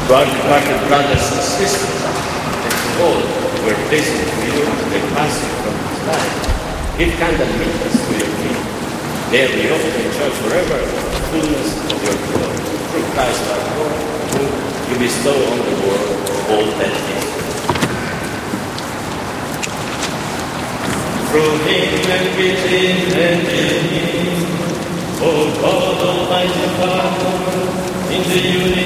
To our departed brothers and sisters, and to all who are blessed to you and passing from this life, give candle witness to your feet. There we hope to enjoy forever the fullness of your glory. Through Christ our Lord, whom you bestow on the world all that is. Through him and with him and in him, O God Almighty Father, in the unity